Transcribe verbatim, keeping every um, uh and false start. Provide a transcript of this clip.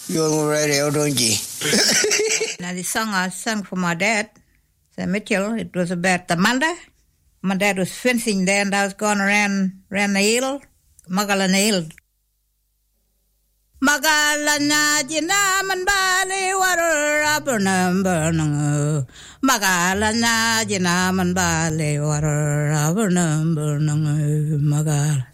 You're on the radio, don't you? Now, the song I sang for my dad, Sir Mitchell, it was about the Manda. My dad was fencing there, and I was going around, around the hill, Magalan Hill. Magalanya jina man bali waru rabunam burnang. Magalanya jina man bali waru rabunam burnang. Magal.